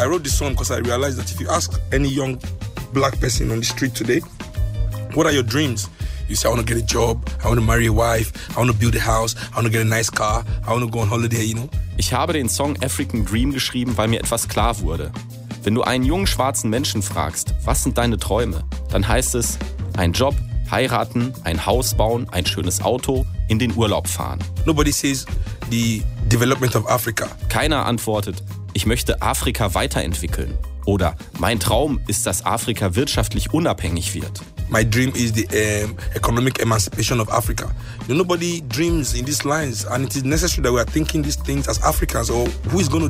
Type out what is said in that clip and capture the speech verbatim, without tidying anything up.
I wrote this song because I realized that if you ask any young black person on the street today, what are your dreams? You say, I want to get a job, I want to marry a wife, I want to build a house, I want to get a nice car, I want to go on holiday, you know? Ich habe den Song African Dream geschrieben, weil mir etwas klar wurde. Wenn du einen jungen schwarzen Menschen fragst, was sind deine Träume, dann heißt es, ein Job, heiraten, ein Haus bauen, ein schönes Auto, in den Urlaub fahren. Nobody says the development of Africa. Keiner antwortet, ich möchte Afrika weiterentwickeln. Oder mein Traum ist, dass Afrika wirtschaftlich unabhängig wird. My dream is the um, economic emancipation of Africa. You know, nobody dreams in these lines, and it is necessary that we are thinking these things as Africans, or who is going to